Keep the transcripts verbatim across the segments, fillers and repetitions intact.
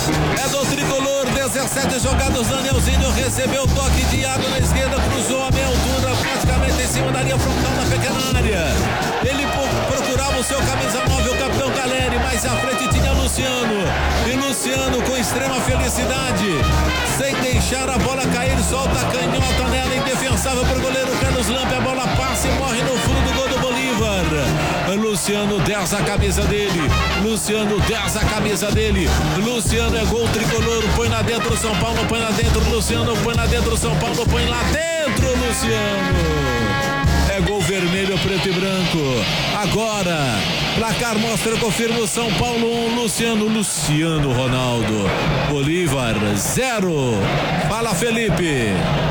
É do tricolor, dezessete jogados, Danielzinho recebeu o toque de Iago na esquerda, cruzou a meia altura, praticamente em cima da linha frontal na pequena área. Ele procurava o seu camisa nove, o capitão Caleri, mais à frente tinha Luciano. E Luciano com extrema felicidade, sem deixar a bola cair, solta a canhota nela, indefensável para o goleiro Carlos Lampe, a bola passa e morre no fundo do gol do Bolívar. Luciano, dez a camisa dele, Luciano, dez a camisa dele, Luciano é gol tricolor, põe lá dentro São Paulo, põe lá dentro Luciano, põe lá dentro São Paulo, põe lá dentro Luciano. É gol vermelho, preto e branco. Agora, placar mostra, confirma o São Paulo um, Luciano, Luciano Ronaldo. Bolívar zero. Fala, Felipe.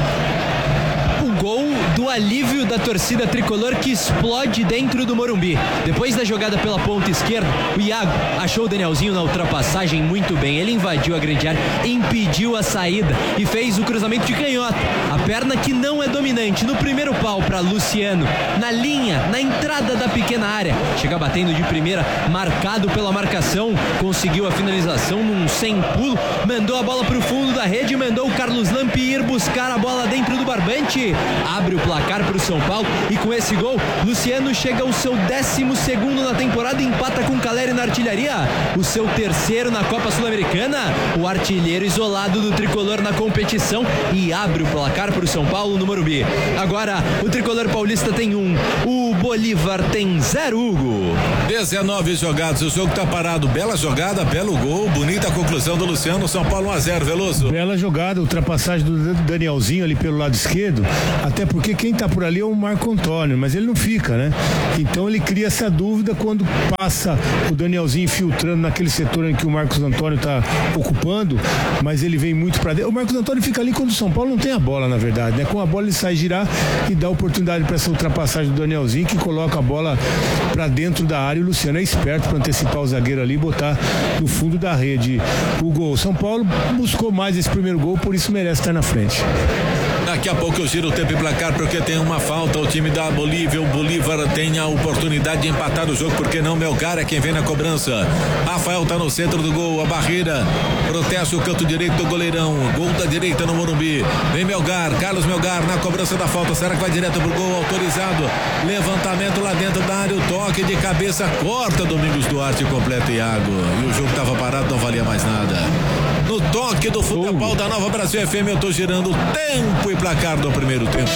Gol do alívio da torcida tricolor que explode dentro do Morumbi. Depois da jogada pela ponta esquerda, o Iago achou o Danielzinho na ultrapassagem muito bem. Ele invadiu a grande área, impediu a saída e fez o cruzamento de canhota. A perna que não é dominante. No primeiro pau para Luciano, na linha, na entrada da pequena área. Chega batendo de primeira, marcado pela marcação. Conseguiu a finalização num sem pulo. Mandou a bola para o fundo da rede, mandou o Carlos Lampe ir buscar a bola dentro do barbante. Abre o placar para o São Paulo e com esse gol, Luciano chega ao seu décimo segundo na temporada, empata com Caleri na artilharia, o seu terceiro na Copa Sul-Americana, o artilheiro isolado do tricolor na competição e abre o placar para o São Paulo no Morumbi. Agora, o tricolor paulista tem um, o Bolívar tem zero, Hugo. dezenove jogados, o jogo tá parado, bela jogada, belo gol, bonita conclusão do Luciano, São Paulo um a zero, Veloso. Bela jogada, ultrapassagem do Danielzinho ali pelo lado esquerdo, até porque quem tá por ali é o Marco Antônio, mas ele não fica, né? Então ele cria essa dúvida quando passa o Danielzinho infiltrando naquele setor em que o Marcos Antônio tá ocupando, mas ele vem muito pra dentro. O Marcos Antônio fica ali quando o São Paulo não tem a bola, na verdade, né? Com a bola ele sai girar e dá oportunidade para essa ultrapassagem do Danielzinho, que coloca a bola pra dentro da área, e o Luciano é esperto para antecipar o zagueiro ali e botar no fundo da rede o gol. São Paulo buscou mais esse primeiro gol, por isso merece estar na frente. Daqui a pouco eu giro o tempo e placar porque tem uma falta. O time da Bolívia, o Bolívar tem a oportunidade de empatar o jogo, porque não, Melgar é quem vem na cobrança. Rafael tá no centro do gol, a barreira protege o canto direito do goleirão, gol da direita no Morumbi. Vem Melgar, Carlos Melgar na cobrança da falta, será que vai direto pro gol? Autorizado, levantamento lá dentro da área, o toque de cabeça, corta Domingos Duarte, completa Iago, e o jogo tava parado, não valia mais nada. No toque do futebol da Nova Brasil F M, eu tô girando o tempo e placar do primeiro tempo.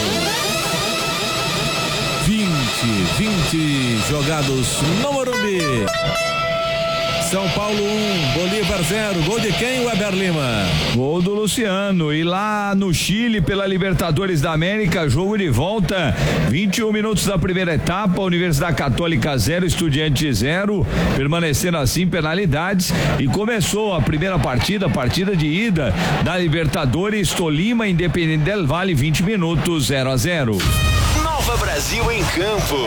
vinte, vinte jogados no Morumbi. São Paulo um, Bolívar zero. Gol de quem, Weber Lima? Gol do Luciano. E lá no Chile, pela Libertadores da América, jogo de volta. vinte e um minutos da primeira etapa. Universidade Católica zero, Estudiantes zero. Permanecendo assim, penalidades. E começou a primeira partida, partida de ida da Libertadores. Tolima, Independente del Valle, vinte minutos, zero a zero. Nova Brasil em campo.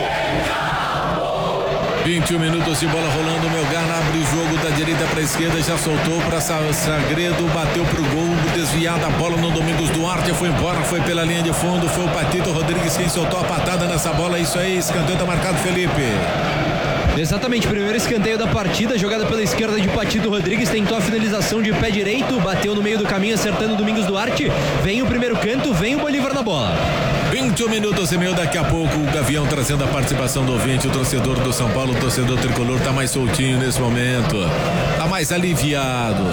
vinte e um minutos de bola rolando, o Melgar abre o jogo da direita para a esquerda, já soltou para Sagredo, bateu pro gol, desviada a bola no Domingos Duarte, foi embora, foi pela linha de fundo, foi o Patito Rodrigues quem soltou a patada nessa bola, isso aí, escanteio tá marcado, Felipe. Exatamente, primeiro escanteio da partida, jogada pela esquerda de Patito Rodrigues, tentou a finalização de pé direito, bateu no meio do caminho, acertando o Domingos Duarte, vem o primeiro canto, vem o Bolívar na bola. vinte e um minutos e meio, daqui a pouco o Gavião trazendo a participação do ouvinte, o torcedor do São Paulo, o torcedor tricolor tá mais soltinho nesse momento, tá mais aliviado.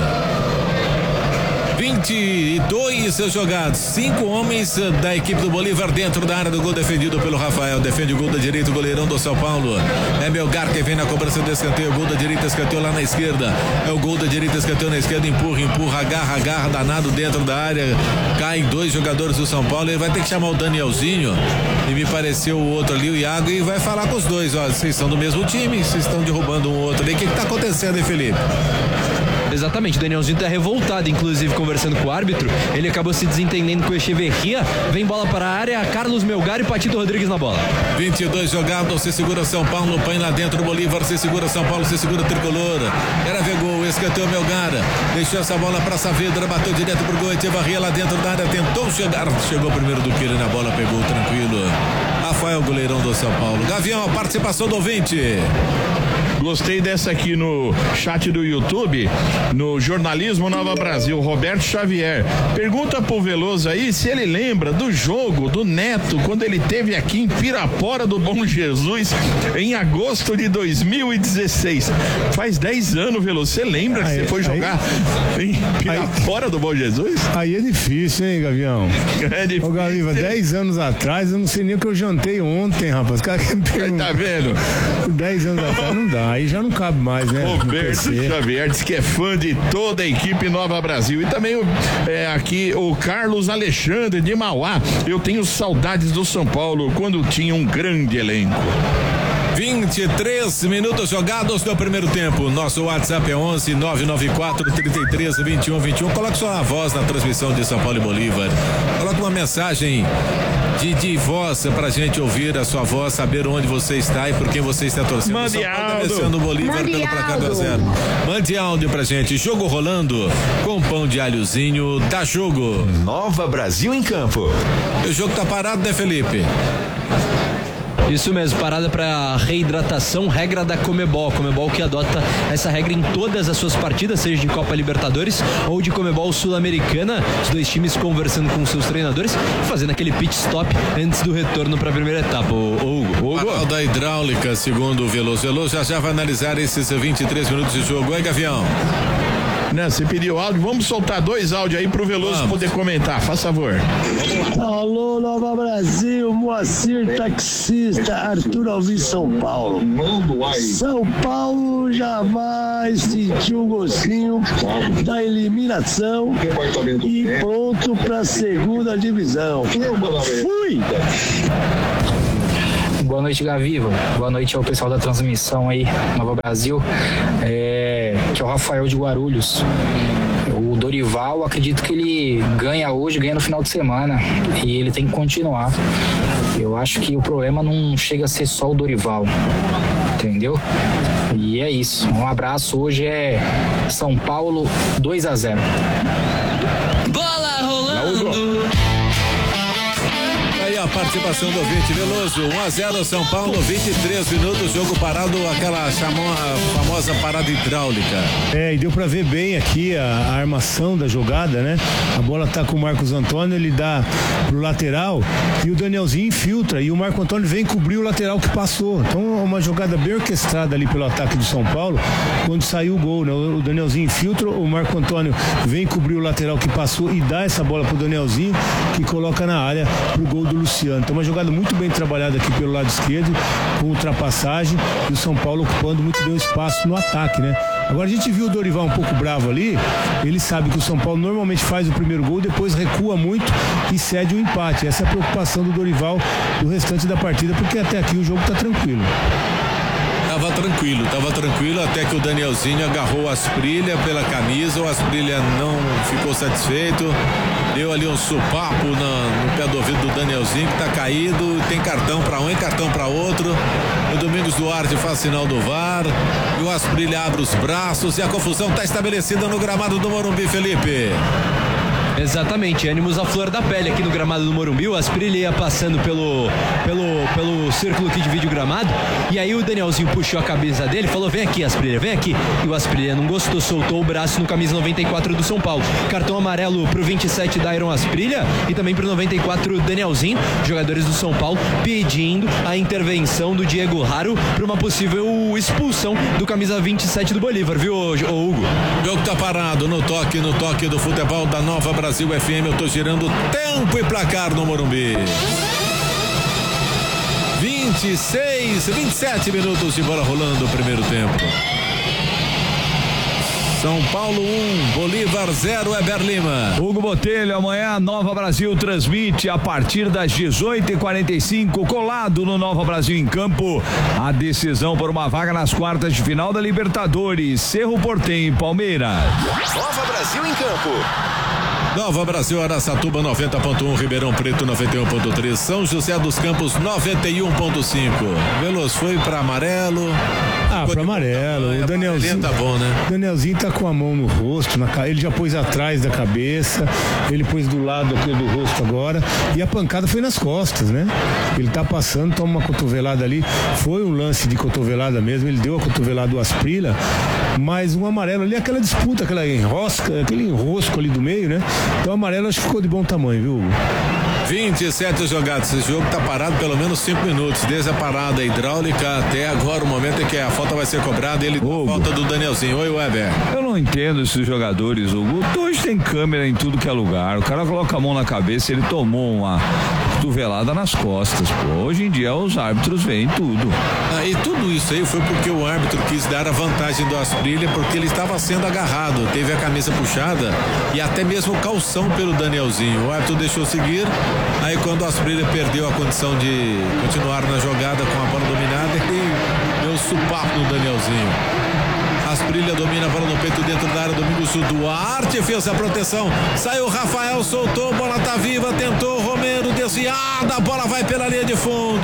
vinte e dois jogados, cinco homens da equipe do Bolívar dentro da área do gol, defendido pelo Rafael, defende o gol da direita, o goleirão do São Paulo, é Melgar que vem na cobrança do escanteio, gol da direita, escanteio lá na esquerda, é o gol da direita, escanteio na esquerda, empurra, empurra, agarra, agarra, danado dentro da área, caem dois jogadores do São Paulo, ele vai ter que chamar o Danielzinho, e me pareceu o outro ali, o Iago, e vai falar com os dois, ó, vocês são do mesmo time, vocês estão derrubando um outro ali, o que que tá acontecendo aí, Felipe? Exatamente, o Danielzinho tá revoltado, inclusive conversando com o árbitro, ele acabou se desentendendo com o Echeverria, vem bola para a área, Carlos Melgar e Patito Rodrigues na bola. vinte e dois jogados, se segura São Paulo, põe lá dentro o Bolívar, se segura São Paulo, se segura Tricolor, era ver gol, escanteio Melgar, deixou essa bola para Saavedra, bateu direto pro gol, Echeverria lá dentro da área, tentou chegar, chegou primeiro do que ele na bola, pegou tranquilo, Rafael, goleirão do São Paulo. Gavião, a participação do ouvinte. Gostei dessa aqui no chat do YouTube, no Jornalismo Nova Brasil, Roberto Xavier. Pergunta pro Veloso aí se ele lembra do jogo do Neto, quando ele teve aqui em Pirapora do Bom Jesus, em agosto de dois mil e dezesseis. Faz dez anos, Veloso. Você lembra aí, que você foi jogar aí, em Pirapora aí, do Bom Jesus? Aí é difícil, hein, Gavião? É difícil. Ô, Gaviva, dez anos atrás, eu não sei nem o que eu jantei ontem, rapaz. Os caras me perguntam. Tá vendo? dez anos atrás não dá, aí já não cabe mais, né? Roberto Xavier diz que é fã de toda a equipe Nova Brasil. E também é, aqui o Carlos Alexandre de Mauá. Eu tenho saudades do São Paulo quando tinha um grande elenco. vinte e três minutos jogados no primeiro tempo. Nosso WhatsApp é onze nove nove quatro, trinta e três, vinte e um, vinte e um. Coloque sua voz na transmissão de São Paulo e Bolívar. Coloque uma mensagem de, de voz pra gente ouvir a sua voz, saber onde você está e por quem você está torcendo. Mande São Paulo áudio. vencendo o Bolívar Mande pelo placar do a áudio. zero. Mande áudio pra gente. Jogo rolando com pão de alhozinho. Dá jogo. Nova Brasil em campo. O jogo tá parado, né, Felipe? Isso mesmo, parada para reidratação, regra da Comebol. Comebol que adota essa regra em todas as suas partidas, seja de Copa Libertadores ou de Comebol Sul-Americana. Os dois times conversando com seus treinadores, fazendo aquele pit stop antes do retorno para a primeira etapa. O Hugo. Parada da hidráulica, segundo o Veloso. Veloso já já vai analisar esses vinte e três minutos de jogo. Oi, Gavião. Né, você pediu áudio, vamos soltar dois áudios aí pro Veloso vamos. poder comentar, faz favor. Alô, Nova Brasil, Moacir taxista, Arthur Alves, São Paulo. São Paulo já vai sentir o gostinho da eliminação e pronto pra segunda divisão. Fui! Boa noite, Gaviva. Boa noite ao pessoal da transmissão aí, Nova Brasil. É, que é o Rafael de Guarulhos. O Dorival, acredito que ele ganha hoje, ganha no final de semana e ele tem que continuar. Eu acho que o problema não chega a ser só o Dorival, entendeu? E é isso. Um abraço. Hoje é São Paulo dois a zero. Bola rolando! Aí a participação do ouvinte Veloso, um a zero São Paulo, vinte e três minutos, jogo parado, aquela chamou a famosa parada hidráulica. É, e deu pra ver bem aqui a, a armação da jogada, né? A bola tá com o Marcos Antônio, ele dá pro lateral e o Danielzinho infiltra e o Marco Antônio vem cobrir o lateral que passou. Então uma jogada bem orquestrada ali pelo ataque do São Paulo, quando saiu o gol, né? O Danielzinho infiltra, o Marco Antônio vem cobrir o lateral que passou e dá essa bola pro Danielzinho, que coloca na área pro gol do Luciano. Então uma jogada muito bem trabalhada aqui pelo lado esquerdo, com ultrapassagem e o São Paulo ocupando muito bem o espaço no ataque, né? Agora a gente viu o Dorival um pouco bravo ali, ele sabe que o São Paulo normalmente faz o primeiro gol, depois recua muito e cede o empate. Essa é a preocupação do Dorival do restante da partida, porque até aqui o jogo tá tranquilo. Tava tranquilo, tava tranquilo até que o Danielzinho agarrou o Asprilla pela camisa, o Asprilla não ficou satisfeito, deu ali um supapo na, no pé do ouvido do Danielzinho, que tá caído, tem cartão pra um e cartão pra outro. O Domingos Duarte faz sinal do V A R e o Asprilla abre os braços e a confusão tá estabelecida no gramado do Morumbi, Felipe. Exatamente, ânimos à flor da pele aqui no gramado do Morumbi. O Asprilla ia passando pelo, pelo, pelo círculo que divide o gramado, e aí o Danielzinho puxou a cabeça dele e falou: vem aqui, Asprilla, vem aqui. E o Asprilla não gostou, soltou o braço no camisa noventa e quatro do São Paulo. Cartão amarelo pro vinte e sete da Iron Asprilla e também pro noventa e quatro Danielzinho. Jogadores do São Paulo pedindo a intervenção do Diego Raro para uma possível expulsão do camisa vinte e sete do Bolívar, viu, Hugo? O jogo tá parado no toque, no toque do futebol da Nova Brasil F M. Eu tô girando tempo e placar no Morumbi. vinte e seis, vinte e sete minutos de bola rolando o primeiro tempo. São Paulo um, Bolívar zero, Eber Lima. Hugo Botelho, amanhã a Nova Brasil transmite a partir das dezoito e quarenta e cinco, colado no Nova Brasil em campo, a decisão por uma vaga nas quartas de final da Libertadores, Cerro Porteño e Palmeiras. Nova Brasil em campo. Nova Brasil, Araçatuba noventa ponto um, Ribeirão Preto noventa e um ponto três, São José dos Campos noventa e um ponto cinco. Veloso foi para amarelo. Ah, para amarelo. O Danielzinho tá bom, né? Danielzinho tá com a mão no rosto, na, ele já pôs atrás da cabeça, ele pôs do lado aqui do rosto agora, e a pancada foi nas costas, né? Ele tá passando, toma uma cotovelada ali, foi um lance de cotovelada mesmo, ele deu a cotovelada do Asprilla, mas um amarelo ali, aquela disputa, aquela enrosca, aquele enrosco ali do meio, né? Então o amarelo acho que ficou de bom tamanho, viu, Hugo? vinte e sete jogadas, esse jogo tá parado pelo menos cinco minutos, desde a parada hidráulica até agora, o momento em que a falta vai ser cobrada, ele deu a falta do Danielzinho. Oi, Weber. Eu não entendo esses jogadores, Hugo. Hoje tem câmera em tudo que é lugar, o cara coloca a mão na cabeça, ele tomou uma cotovelada nas costas, pô. Hoje em dia os árbitros veem tudo. Ah, e tudo isso aí foi porque o árbitro quis dar a vantagem do Asprilla, porque ele estava sendo agarrado, teve a camisa puxada e até mesmo calção pelo Danielzinho. O árbitro deixou seguir. Aí quando o Asprilla perdeu a condição de continuar na jogada com a bola dominada, ele deu supapo no Danielzinho. Asprilla domina a bola no peito dentro da área, Domingos Duarte fez a proteção, saiu Rafael, soltou, bola tá viva, tentou Romero, desviada, a bola vai pela linha de fundo.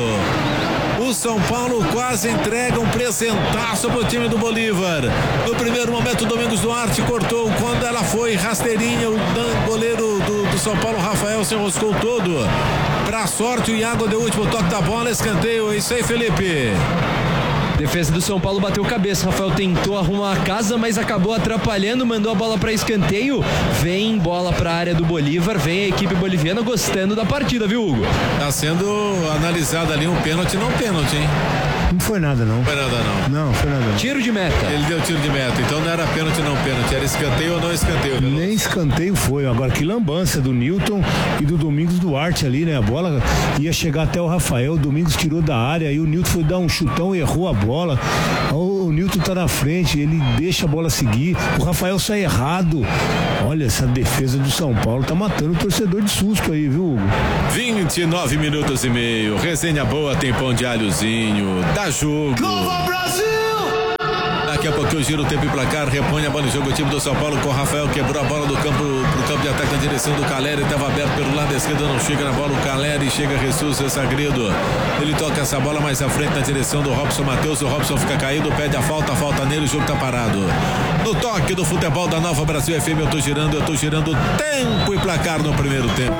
O São Paulo quase entrega um presentaço pro time do Bolívar. No primeiro momento, o Domingos Duarte cortou, quando ela foi rasteirinha, o goleiro do, do São Paulo, Rafael, se enroscou todo. Pra sorte, o Iago deu o último toque da bola, escanteio. É isso aí, Felipe. Defesa do São Paulo bateu cabeça, Rafael tentou arrumar a casa, mas acabou atrapalhando, mandou a bola para escanteio, vem bola para a área do Bolívar, vem a equipe boliviana gostando da partida, viu, Hugo? Tá sendo analisado ali um pênalti, não pênalti, hein? Não foi nada, não. Não foi nada, não. Não, foi nada. Não. Tiro de meta. Ele deu tiro de meta, então não era pênalti, não pênalti, era escanteio ou não escanteio. Viu? Nem escanteio foi. Agora, que lambança do Newton e do Domingos Duarte ali, né? A bola ia chegar até o Rafael, o Domingos tirou da área, aí o Newton foi dar um chutão e errou a bola. O, o Newton tá na frente, ele deixa a bola seguir, o Rafael sai errado. Olha, essa defesa do São Paulo tá matando o torcedor de susto aí, viu, Hugo? vinte e nove minutos e meio, resenha boa, tem pão de alhozinho, dá jogo. Nova Brasil! Daqui a pouco eu giro o tempo e placar, repõe a bola em jogo, o time do São Paulo com o Rafael, quebrou a bola do campo pro campo de ataque na direção do Caleri, estava aberto pelo lado esquerdo, não chega na bola, o Caleri chega, ressuscita, Sagredo, ele toca essa bola mais à frente na direção do Robson Matheus, o Robson fica caído, pede a falta, a falta nele, o jogo tá parado. No toque do futebol da Nova Brasil F M, eu tô girando, eu tô girando tempo e placar no primeiro tempo.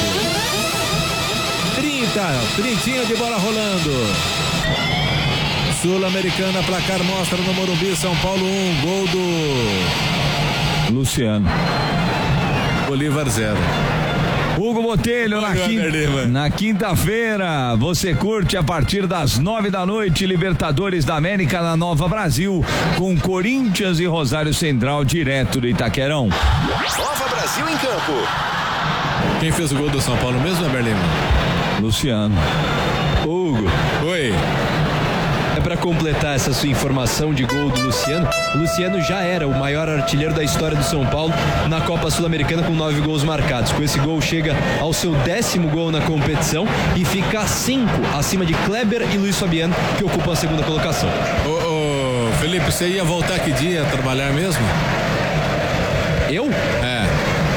trinta, trintinha de bola rolando. Sul-Americana, placar mostra no Morumbi, São Paulo um, gol do Luciano. Bolívar zero. Hugo Botelho, na, quinta, na quinta-feira, você curte a partir das nove da noite, Libertadores da América na Nova Brasil, com Corinthians e Rosário Central, direto do Itaquerão. Nova Brasil em campo. Quem fez o gol do São Paulo mesmo, Eber Lima? Luciano. Hugo. Oi. É para completar essa sua informação de gol do Luciano, o Luciano já era o maior artilheiro da história do São Paulo na Copa Sul-Americana com nove gols marcados. Com esse gol chega ao seu décimo gol na competição e fica a cinco acima de Kleber e Luiz Fabiano, que ocupam a segunda colocação. Ô, ô, Felipe, você ia voltar que dia a trabalhar mesmo? Eu? É.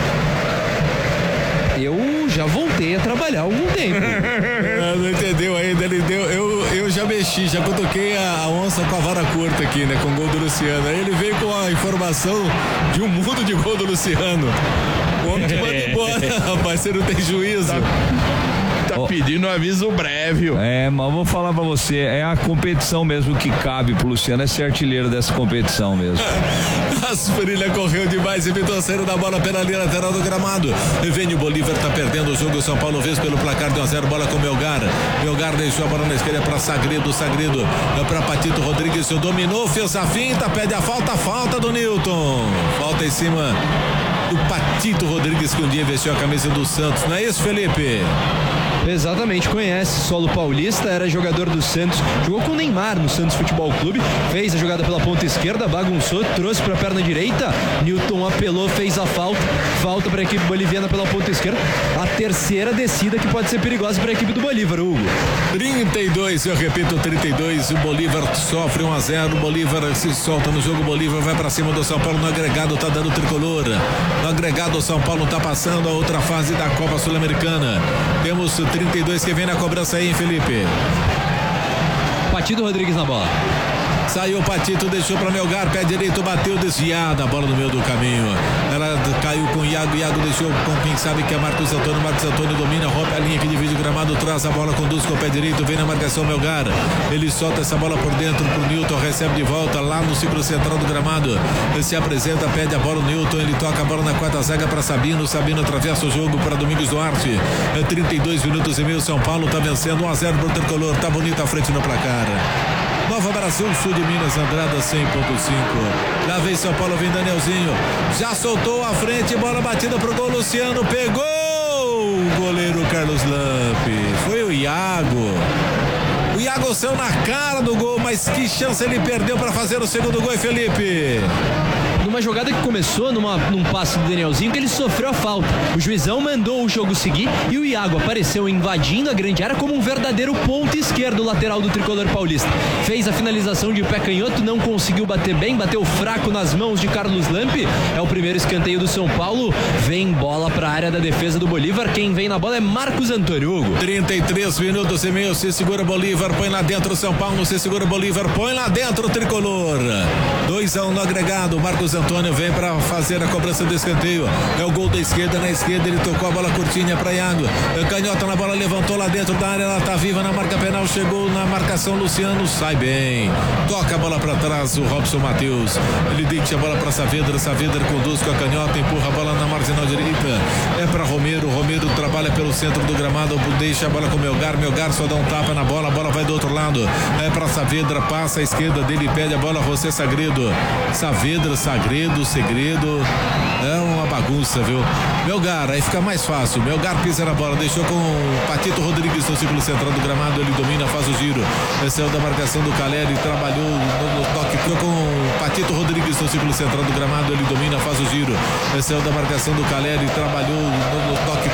Eu já voltei a trabalhar há algum tempo. Não entendeu ainda, ele deu, eu, eu já mexi, já cutuquei a, a onça com a vara curta aqui, né, com o gol do Luciano. Aí ele veio com a informação de um mundo de gol do Luciano. O homem te manda embora, rapaz, você não tem juízo. Tá pedindo um aviso breve. É, mas eu vou falar pra você, é a competição mesmo que cabe pro Luciano, é ser artilheiro dessa competição mesmo. Asprilla correu demais, evitou a saída da bola pela linha lateral do gramado. Vem o Bolívar, tá perdendo o jogo, o São Paulo vence pelo placar de um a zero, bola com o Melgar. Melgar deixou a bola na esquerda pra Sagredo, Sagredo pra Patito Rodrigues, dominou, fez a finta, pede a falta, falta do Newton. Falta em cima do Patito Rodrigues, que um dia vestiu a camisa do Santos, não é isso, Felipe? Exatamente, conhece solo paulista, era jogador do Santos, jogou com o Neymar no Santos Futebol Clube, fez a jogada pela ponta esquerda, bagunçou, trouxe para a perna direita, Newton apelou, fez a falta, falta para a equipe boliviana pela ponta esquerda, a terceira descida que pode ser perigosa para a equipe do Bolívar, Hugo. trinta e dois, eu repito, trinta e dois, o Bolívar sofre um a zero, o Bolívar se solta no jogo, o Bolívar vai para cima do São Paulo, no agregado tá dando tricolor, no agregado o São Paulo tá passando a outra fase da Copa Sul-Americana. Temos trinta e dois que vem na cobrança aí, hein, Felipe? Patido Rodrigues na bola. Saiu o Patito, deixou para Melgar, pé direito, bateu desviada, a bola no meio do caminho. Ela caiu com o Iago, Iago deixou com quem sabe que é Marcos Antônio, Marcos Antônio domina, rompe a linha que divide o gramado, traz a bola, conduz com o pé direito, vem na marcação Melgar. Ele solta essa bola por dentro pro Newton, recebe de volta lá no círculo central do gramado. Ele se apresenta, pede a bola o Newton, ele toca a bola na quarta zaga para Sabino, Sabino atravessa o jogo para Domingos Duarte. É trinta e dois minutos e meio, São Paulo tá vencendo um a zero pro Tricolor, tá bonita a frente no placar. Nova Brasil, sul de Minas, Andrada cem ponto cinco. Lá vem São Paulo, vem Danielzinho. Já soltou a frente, bola batida pro gol, Luciano pegou o goleiro Carlos Lampe. Foi o Iago. O Iago saiu na cara do gol, mas que chance ele perdeu para fazer o segundo gol, Felipe? Numa jogada que começou numa, num passe do Danielzinho que ele sofreu a falta. O juizão mandou o jogo seguir e o Iago apareceu invadindo a grande área como um verdadeiro ponto esquerdo lateral do Tricolor Paulista. Fez a finalização de pé canhoto, não conseguiu bater bem, bateu fraco nas mãos de Carlos Lampe. É o primeiro escanteio do São Paulo. Vem bola para a área da defesa do Bolívar. Quem vem na bola é Marcos Antônio, Hugo. trinta e três minutos e meio, se segura Bolívar, põe lá dentro São Paulo, se segura Bolívar, põe lá dentro o Tricolor. dois a um no agregado, Marcos Antônio vem para fazer a cobrança do escanteio. É o gol da esquerda, na esquerda ele tocou a bola curtinha para Iago. Canhota na bola, levantou lá dentro da área, ela tá viva na marca penal, chegou na marcação, Luciano sai bem. Toca a bola para trás, o Robson Matheus. Ele deixa a bola para Saavedra, Saavedra conduz com a canhota, empurra a bola na marginal direita. É para Romero, Romero trabalha pelo centro do gramado, deixa a bola com Melgar, Melgar só dá um tapa na bola, a bola vai do outro lado. É para Saavedra, passa à esquerda dele, pede a bola, José Sagredo. Saavedra, Sagredo, Segredo, é uma bagunça, viu? Melgar, aí fica mais fácil. Melgar pisa na bola, deixou com o Patito Rodrigues no círculo central do gramado, ele domina, faz o giro. Saiu da marcação do Caleri, trabalhou no, no toque, ficou com o Patito Rodrigues no círculo central do gramado, ele domina, faz o giro. Saiu da marcação do Caleri, trabalhou no, no toque